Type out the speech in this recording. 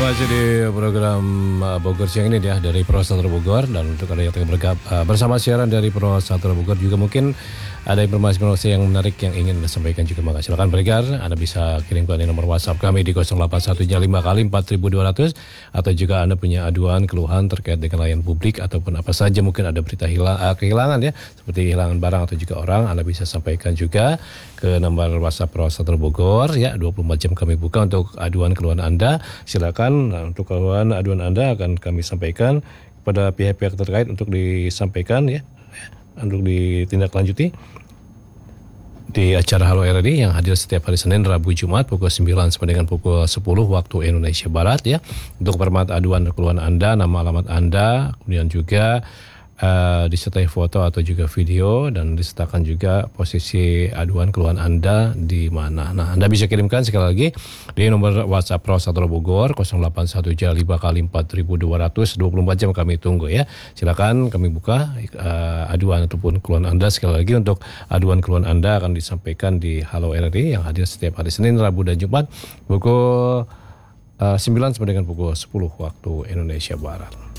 masih di program Bogor Siang ini ya dari Pro1 Bogor, dan untuk ada yang bersama siaran dari Pro1 Bogor juga mungkin ada informasi-informasi yang menarik yang ingin Anda sampaikan juga, maka silakan Bregar. Anda bisa kirimkan di nomor WhatsApp kami di 0815 kali 4200, atau juga Anda punya aduan keluhan terkait dengan layanan publik ataupun apa saja, mungkin ada berita kehilangan ya, seperti kehilangan barang atau juga orang, Anda bisa sampaikan juga ke nomor WhatsApp Pro1 Bogor ya, 24 jam kami buka untuk aduan keluhan Anda. Silakan, untuk keluhan aduan Anda akan kami sampaikan kepada pihak-pihak terkait untuk disampaikan ya, untuk ditindaklanjuti di acara Halo RRI yang hadir setiap hari Senin, Rabu, Jumat pukul 9 sampai dengan pukul 10 waktu Indonesia Barat ya. Untuk permat aduan keluhan Anda, nama alamat Anda, kemudian juga disertai foto atau juga video, dan disertakan juga posisi aduan keluhan Anda di mana. Nah, Anda bisa kirimkan sekali lagi di nomor WhatsApp Pro1 Bogor 0815 kali 4200, 24 jam kami tunggu ya. Silakan kami buka aduan ataupun keluhan Anda. Sekali lagi, untuk aduan keluhan Anda akan disampaikan di Halo RRI yang hadir setiap hari Senin, Rabu, dan Jumat pukul 9 sampai dengan pukul 10 waktu Indonesia Barat.